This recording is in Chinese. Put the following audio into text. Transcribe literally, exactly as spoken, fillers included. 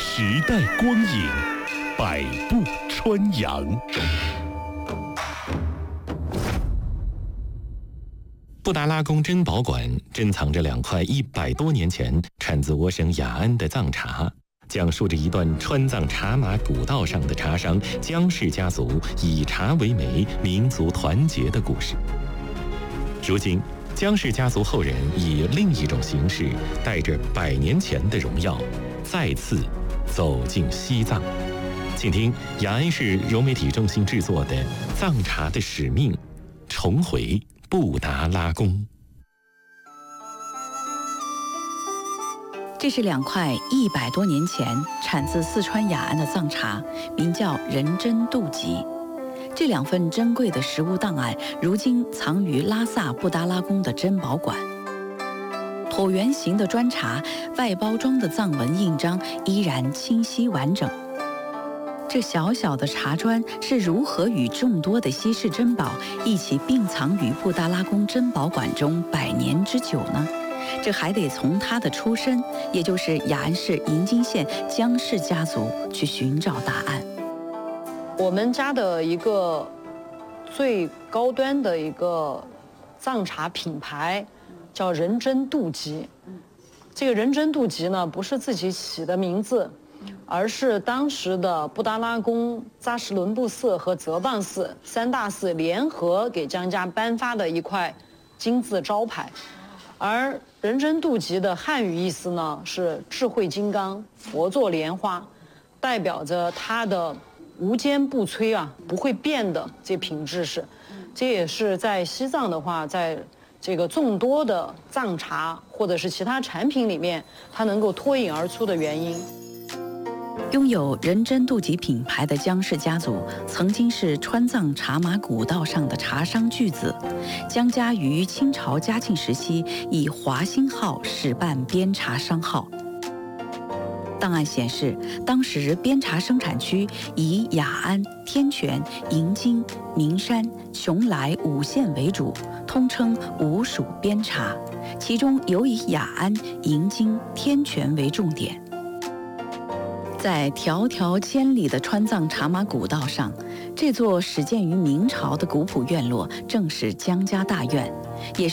时代光影，百步穿杨。 布达拉宫珍宝馆珍藏着两块一百多年前产自我省雅安的藏茶，讲述着一段川藏茶马古道上的茶商江氏家族以茶为媒、民族团结的故事。如今，江氏家族后人以另一种形式，带着百年前的荣耀，再次走进西藏。请听雅安市柔媒体中心制作的《藏茶的使命》，重回布达拉宫。 这是两块一百多年前产自四川雅安的藏茶，名叫仁真度吉。这两份珍贵的实物档案，如今藏于拉萨布达拉宫的珍宝馆。椭圆形的砖茶，外包装的藏文印章依然清晰完整。这小小的茶砖是如何与众多的稀世珍宝一起并藏于布达拉宫珍宝馆中百年之久呢？这还得从它的出身，也就是雅安市银津县江氏家族去寻找答案。 我们家的一个最高端的一个藏茶品牌叫仁真度吉。这个仁真度吉呢，不是自己起的名字，而是当时的布达拉宫、扎什伦布寺和泽邦寺三大寺联合给江家颁发的一块金字招牌。而仁真度吉的汉语意思呢是智慧金刚、佛座莲花，代表着它的无坚不摧啊，不会变的这品质是。这也是在西藏的话，在这个众多的藏茶或者是其他产品里面，它能够脱颖而出的原因。 拥有仁真度吉品牌的江氏家族，曾经是川藏茶马古道上的茶商巨子。江家于清朝嘉庆时期以华兴号始办边茶商号。档案显示，当时边茶生产区以雅安、天全、银津、名山、邛崃五县为主，通称五属边茶，其中尤以雅安、银津、天全为重点。在迢迢千里的川藏茶马古道上，这座始建于明朝的古朴院落正是江家大院，也是